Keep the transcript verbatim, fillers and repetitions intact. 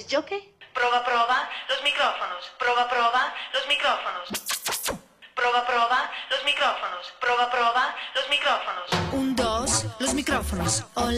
¿yo qué? Proba, proba, los micrófonos. Proba, proba, los micrófonos. Proba, proba, los micrófonos. Proba, proba, los micrófonos. Un, dos, los micrófonos. Hola.